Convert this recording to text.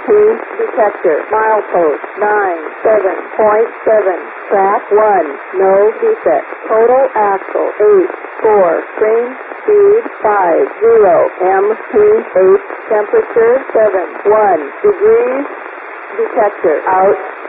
detector. Milepost 97.7. Track 1. No defect. Total axle 8.4. Train speed 50. MT8. Temperature 71 degrees. Detector out.